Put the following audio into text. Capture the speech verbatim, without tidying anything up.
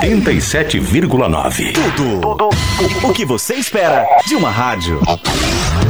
oitenta e sete vírgula nove. Tudo, tudo o que você espera de uma rádio.